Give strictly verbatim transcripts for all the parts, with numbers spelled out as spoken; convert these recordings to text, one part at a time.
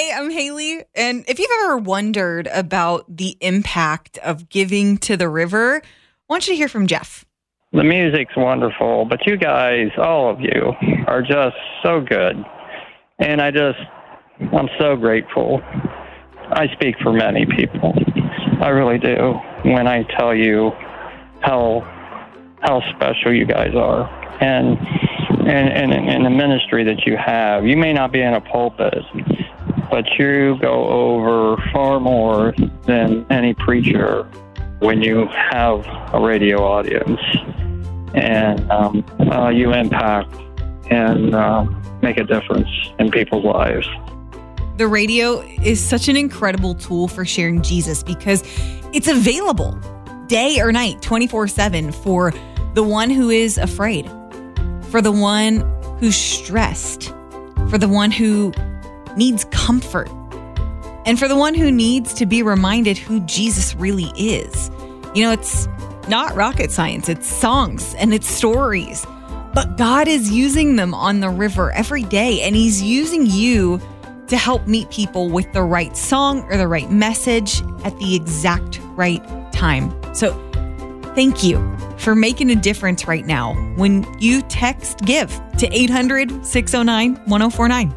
Hey, I'm Haley. And if you've ever wondered about the impact of giving to the river, I want you to hear from Jeff. The music's wonderful, but you guys, all of you, are just so good. And I just, I'm so grateful. I speak for many people. I really do when I tell you how how special you guys are. And and, and, and the ministry that you have. You may not be in a pulpit, but you go over far more than any preacher when you have a radio audience. And um, uh, you impact and uh, make a difference in people's lives. The radio is such an incredible tool for sharing Jesus because it's available day or night, twenty-four seven, for the one who is afraid, for the one who's stressed, for the one who needs comfort, and for the one who needs to be reminded who Jesus really is. You know, it's not rocket science, it's songs and it's stories, but God is using them on the river every day, and He's using you to help meet people with the right song or the right message at the exact right time. So thank you for making a difference right now when you text GIVE to eight hundred, six oh nine, one oh four nine.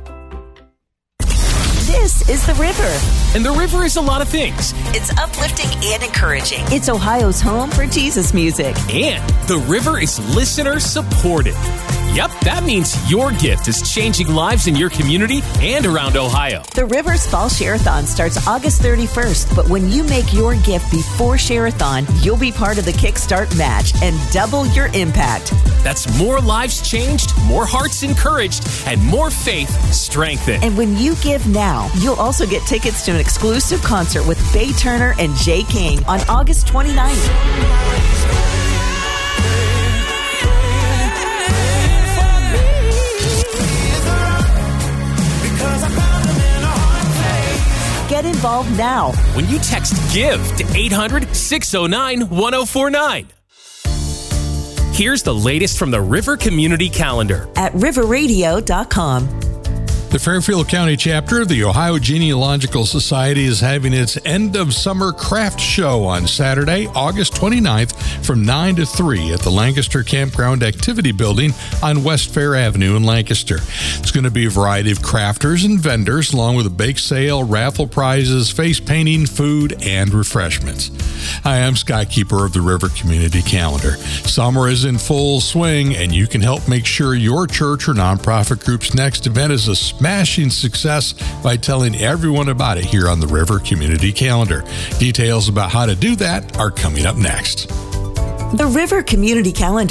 This is The River. And The River is a lot of things. It's uplifting and encouraging. It's Ohio's home for Jesus music. And The River is listener supported. Yep, that means your gift is changing lives in your community and around Ohio. The River's Fall Share-a-thon starts August thirty-first, but when you make your gift before Share-a-thon, you'll be part of the Kickstart match and double your impact. That's more lives changed, more hearts encouraged, and more faith strengthened. And when you give now, you'll also get tickets to an exclusive concert with Bay Turner and Jay King on August twenty-ninth. Get involved now when you text GIVE to eight hundred, six oh nine, one oh four nine. Here's the latest from the River Community Calendar at river radio dot com. The Fairfield County chapter of the Ohio Genealogical Society is having its end of summer craft show on Saturday, August twenty-ninth from nine to three at the Lancaster Campground Activity Building on West Fair Avenue in Lancaster. It's going to be a variety of crafters and vendors, along with a bake sale, raffle prizes, face painting, food, and refreshments. Hi, I'm Skykeeper of the River Community Calendar. Summer is in full swing, and you can help make sure your church or nonprofit group's next event is a smashing success by telling everyone about it here on the River Community Calendar. Details about how to do that are coming up next. The River Community Calendar